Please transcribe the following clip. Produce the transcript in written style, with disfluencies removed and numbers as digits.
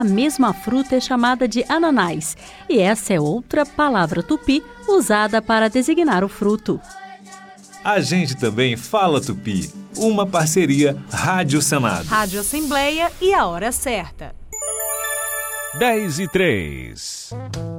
A mesma fruta é chamada de ananás, e essa é outra palavra tupi usada para designar o fruto. A gente também fala tupi, uma parceria Rádio Senado. Rádio Assembleia e a hora certa. 10:03.